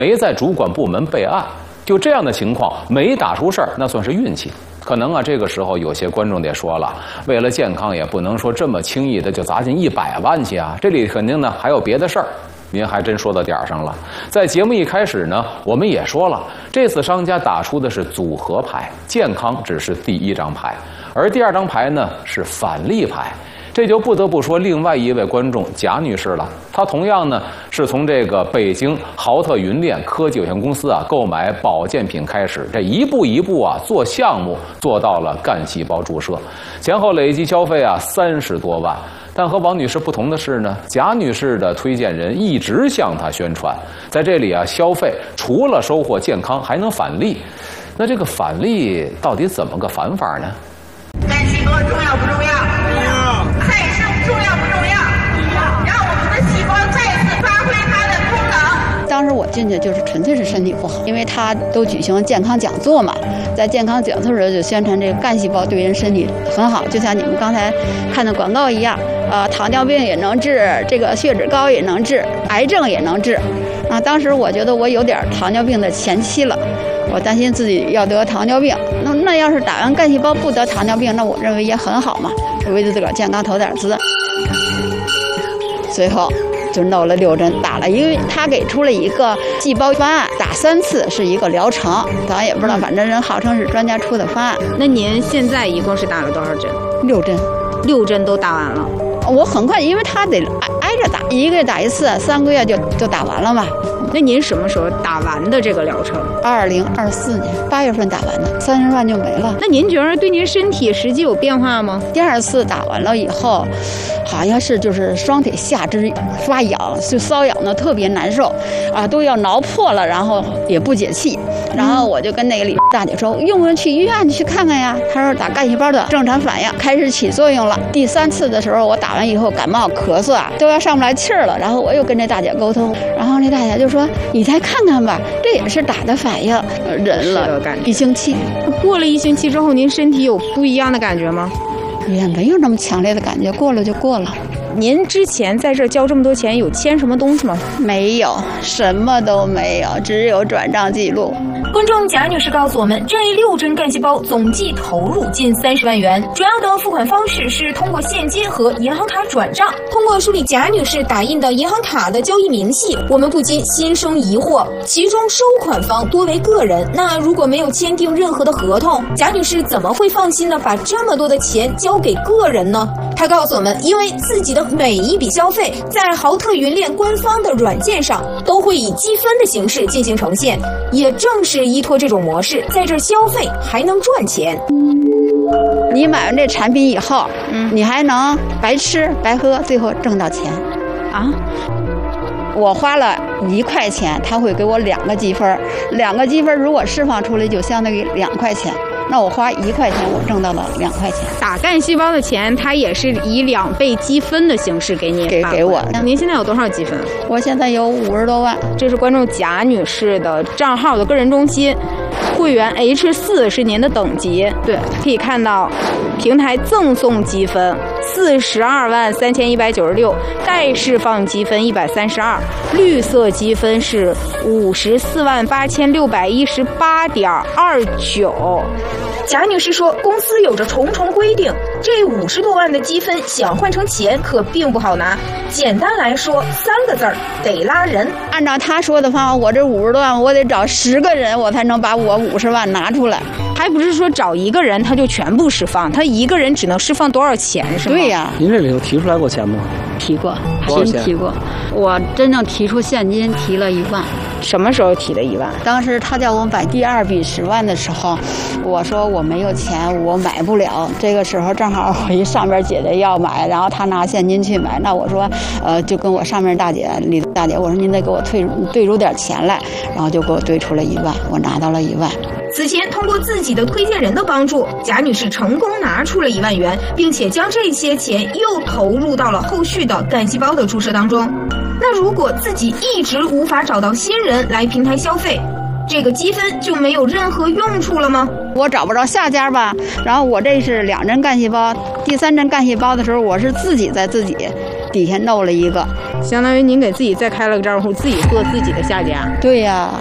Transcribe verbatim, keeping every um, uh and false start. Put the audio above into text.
没在主管部门备案。就这样的情况，没打出事儿，那算是运气。可能啊，这个时候有些观众得说了，为了健康也不能说这么轻易的就砸进一百万去啊，这里肯定呢还有别的事儿。您还真说到点儿上了。在节目一开始呢，我们也说了，这次商家打出的是组合牌，健康只是第一张牌，而第二张牌呢是返利牌。这就不得不说另外一位观众贾女士了，她同样呢是从这个北京豪特云链科技有限公司啊购买保健品开始，这一步一步啊做项目做到了干细胞注射，前后累计消费啊三十多万。但和王女士不同的是呢，贾女士的推荐人一直向她宣传，在这里啊消费除了收获健康还能返利。那这个返利到底怎么个返法呢？ 干细胞重要不重要？重要。再生重要不重要？重要。让我们的细胞再次发挥它的功能。 当时我进去就是纯粹是身体不好，因为他都举行健康讲座嘛，在健康讲座的时候就宣传这个干细胞对人身体很好，就像你们刚才看的广告一样，呃，糖尿病也能治，这个血脂高也能治，癌症也能治。啊，当时我觉得我有点糖尿病的前期了。我担心自己要得糖尿病，那那要是打完干细胞不得糖尿病，那我认为也很好嘛，为了自个儿健康投点资。随后就弄了六针，打了一个，他给出了一个细胞方案，打三次是一个疗程，咱也不知道，反正人号称是专家出的方案。 那您现在一共是打了多少针？ 六针， 六针都打完了。 我很快，因为他得挨挨着打，一个月打一次，三个月就就打完了嘛。 那您什么时候打完的这个疗程？ 二零二四年八月份打完的，三十万就没了。 那您觉得对您身体实际有变化吗？ 第二次打完了以后，好像是就是双腿下肢发痒，就瘙痒的特别难受，啊，都要挠破了，然后也不解气。然后我就跟那个李大姐说，用不用去医院去看看呀？她说打干细胞的正常反应开始起作用了。第三次的时候，我打完以后感冒咳嗽啊，都要上不来气儿了。然后我又跟这大姐沟通，然后那大姐就说：“你再看看吧，这也是打的反应。”忍了一星期， 过了一星期之后，您身体有不一样的感觉吗？ 也没有那么强烈的感觉，过了就过了。 您之前在这交这么多钱，有签什么东西吗？ 没有，什么都没有，只有转账记录。 观众贾女士告诉我们，这六针干细胞总计投入近三十万元，主要的付款方式是通过现金和银行卡转账。通过梳理贾女士打印的银行卡的交易明细，我们不禁心生疑惑，其中收款方多为个人，那如果没有签订任何的合同，贾女士怎么会放心的把这么多的钱交给个人呢？她告诉我们，因为自己的每一笔消费在豪特云链官方的软件上都会以积分的形式进行呈现，也正是依托这种模式，在这消费还能赚钱。 你买完这产品以后，嗯，你还能白吃白喝，最后挣到钱啊！我花了一块钱，他会给我两个积分，两个积分如果释放出来，就相当于两块钱。那我花一块钱，我挣到了两块钱。 打干细胞的钱，它也是以两倍积分的形式给你给给我。 您现在有多少积分？ 我现在有五十多万。 这是观众贾女士的账号的个人中心，会员 H 四 是您的等级。对，可以看到平台赠送积分四十二万三千一百九十六，待释放积分一百三十二，绿色积分是五十四万八千六百一十八点二九。 贾女士说，公司有着重重规定，这五十多万的积分想换成钱可并不好拿。简单来说，三个字儿，得拉人。 按照他说的方法，我这五十多万，我得找十个人，我才能把我五十万拿出来。 还不是说找一个人他就全部释放，他一个人只能释放多少钱是吗？ 对呀、啊。 您这里头提出来过钱吗？ 提过，真提过。我真正提出现金提了一万。 什么时候提的一万？ 当时他叫我买第二笔十万的时候，我说我没有钱，我买不了。这个时候正好我一上边姐姐要买，然后他拿现金去买，那我说，呃，就跟我上面大姐李大姐，我说您得给我退兑出点钱来，然后就给我兑出了一万，我拿到了一万。 此前通过自己的推荐人的帮助，贾女士成功拿出了一万元，并且将这些钱又投入到了后续的干细胞的注射当中。那如果自己一直无法找到新人来平台消费，这个积分就没有任何用处了吗？ 我找不着下家吧，然后我这是两针干细胞，第三针干细胞的时候，我是自己在自己底下弄了一个， 相当于您给自己再开了个账户，自己做自己的下家。 对呀、